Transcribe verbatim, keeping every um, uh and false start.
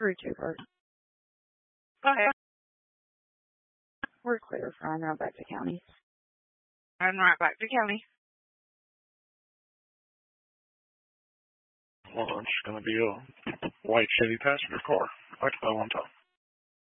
Crew Trooper. Go ahead. We're clear for en route back to county. En route back to county. Well, it's going to be a white Chevy passenger car. Like that one time.